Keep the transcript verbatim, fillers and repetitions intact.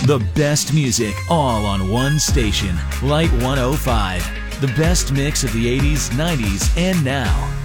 The best music all on one station. Light one oh five. The best mix of the eighties, nineties, and now.